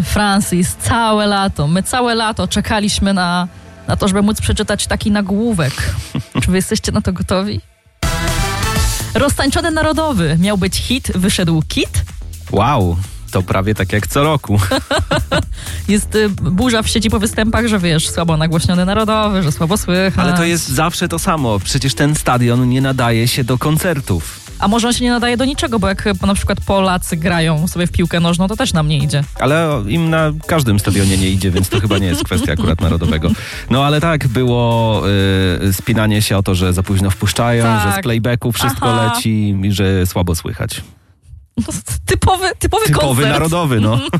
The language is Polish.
Francis, my całe lato czekaliśmy na to, żeby móc przeczytać taki nagłówek. Czy wy jesteście na to gotowi? Roztańczony narodowy. Miał być hit, wyszedł kit. Wow, to prawie tak jak co roku. Jest burza w sieci po występach, że wiesz, słabo nagłośniony narodowy, że słabo słychać. Ale to jest zawsze to samo. Przecież ten stadion nie nadaje się do koncertów. A może on się nie nadaje do niczego, bo jak na przykład Polacy grają sobie w piłkę nożną, to też nam nie idzie. Ale im na każdym stadionie nie idzie, więc to chyba nie jest kwestia akurat narodowego. No ale tak, było spinanie się o to, że za późno wpuszczają, Tak. że z playbacku wszystko leci i że słabo słychać. Typowy koncert. Typowy narodowy, no.